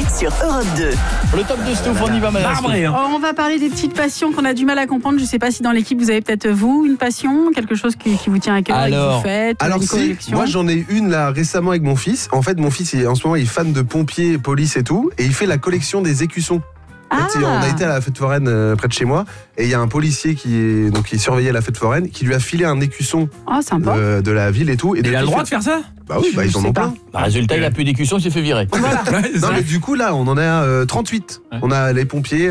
sur Europe 2. Le top de Stouff, on y va maintenant. On va parler des petites passions qu'on a du mal à comprendre. Je ne sais pas si dans l'équipe vous avez peut-être une passion, quelque chose qui vous tient à cœur et que vous faites. Alors une si, collection. moi j'en ai une là récemment avec mon fils. En fait, mon fils en ce moment il est fan de pompiers, police et tout, et il fait la collection des écussons. En fait, on a été à la fête foraine près de chez moi, et il y a un policier qui surveillait la fête foraine, qui lui a filé un écusson de la ville et tout. Et il a le droit de faire ça ? Bah oui, ils en ont plein. Résultat, il a plus d'écusson, il s'est fait virer. Voilà. Non mais du coup là, on en a 38. Ouais. On a les pompiers,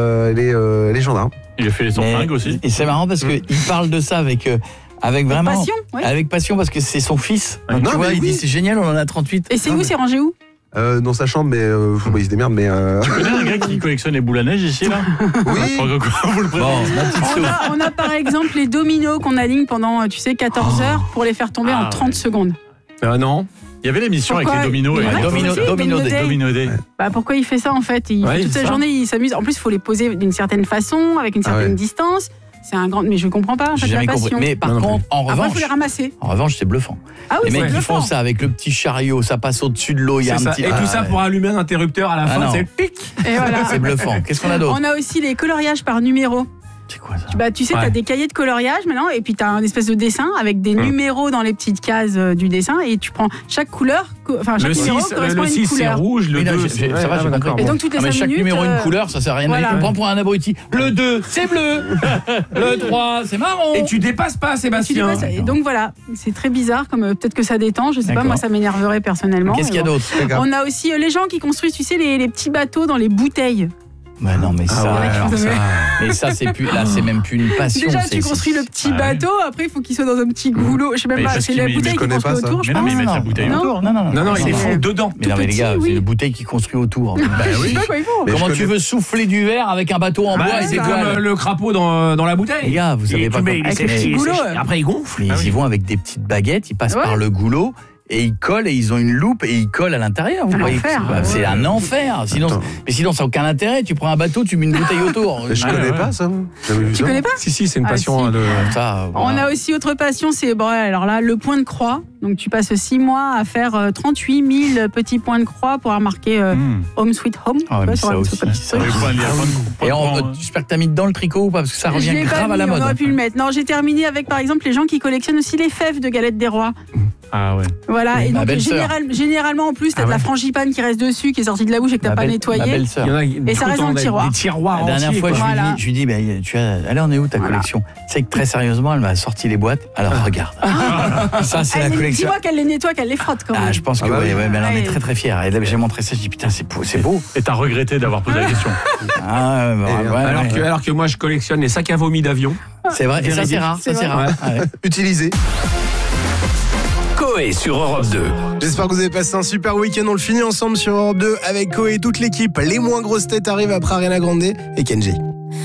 les gendarmes. Il a fait les fringues aussi. Et c'est marrant parce qu'il parle de ça avec vraiment passion, ouais. avec passion, parce que c'est son fils. Donc, non, tu vois, il dit c'est génial, on en a 38. Et c'est où, c'est rangé où? Dans sa chambre, mais il se démerde. Mais Tu connais un gars qui collectionne les boules à neige ici là? Oui. Vous le on a par exemple les dominos qu'on aligne pendant 14 heures pour les faire tomber en 30 secondes. Non. Il y avait l'émission avec les dominos. Domino Day. Bah pourquoi il fait ça en fait? Toute sa journée il s'amuse. En plus il faut les poser d'une certaine façon, avec une certaine distance. C'est un grand, mais je comprends pas en fait la passion. Mais par contre, en revanche, il faut les ramasser. En revanche, c'est bluffant. Ah oui, les mecs qui font ça avec le petit chariot, ça passe au-dessus de l'eau, il y a un petit. Et tout ça pour allumer un interrupteur à la fin, c'est pic. Et voilà. C'est bluffant. Qu'est-ce qu'on a d'autre? On a aussi les coloriages par numéro. C'est quoi ça? Tu sais, t'as des cahiers de coloriage maintenant, et puis t'as un espèce de dessin avec des numéros dans les petites cases du dessin, et tu prends chaque couleur, chaque numéro correspond à une couleur. Le 6 c'est rouge, le 2 c'est... Ça va, j'ai compris. Et donc toutes les 5 minutes... chaque numéro une couleur, ça sert à rien. On prend pour un abruti. Le 2, c'est bleu. Le 3, c'est marron. Et tu dépasses pas, Sébastien. Et donc voilà, c'est très bizarre, comme peut-être que ça détend, je sais pas, moi ça m'énerverait personnellement. Qu'est-ce qu'il y a d'autre? On a aussi les gens qui construisent, tu sais, les petits bateaux dans les bouteilles. Mais non, mais mais ça c'est plus, là c'est même plus une passion. Déjà tu construis le petit bateau, après il faut qu'il soit dans un petit goulot. Je sais même pas, c'est la bouteille qui construit autour, je pense. Mais non, mais mettre la bouteille autour. Non, il est fou dedans. Mais non, mais les gars, c'est la bouteille qui construit autour. Je sais pas quoi ils font. Comment tu veux souffler du verre avec un bateau en bois? C'est comme le crapaud dans la bouteille. Les gars, vous savez pas comment. Après ils gonflent. Ils y vont avec des petites baguettes, ils passent par le goulot. Et ils collent, et ils ont une loupe, et ils collent à l'intérieur. Vous voyez, c'est un enfer. Sinon, ça n'a aucun intérêt. Tu prends un bateau, tu mets une bouteille autour. Je connais pas ça. Tu connais pas? Si, c'est une passion. On a aussi autre passion, c'est alors là, le point de croix. Donc tu passes 6 mois à faire 38 000 petits points de croix pour marquer Home Sweet Home. Ça aussi. Et j'espère que tu as mis dedans le tricot ou pas, parce que ça revient grave à la mode. On aurait pu le mettre. Non, j'ai terminé avec par exemple les gens qui collectionnent aussi les fèves de galettes des rois. Ah ouais. Voilà, et donc généralement en plus t'as de la frangipane qui reste dessus, qui est sortie de la bouche et que t'as pas nettoyé. Et ça reste dans le tiroir. Des tiroirs la dernière fois, je lui dis, allez, on est où ta collection? Tu sais que très sérieusement, elle m'a sorti les boîtes. Alors regarde. Ça, c'est la collection. Dis-moi qu'elle les nettoie, qu'elle les frotte quand même. Je pense que oui, mais elle en est très très fière. Et j'ai montré ça, je dis putain, c'est beau. Et t'as regretté d'avoir posé la question. Alors que moi, je collectionne les sacs à vomi d'avion. C'est vrai, et ça c'est rare. Utilisé. Coé sur Europe 2. J'espère que vous avez passé un super week-end. On le finit ensemble sur Europe 2 avec Coé et toute l'équipe. Les moins grosses têtes arrivent après Ariana Grande et Kenji.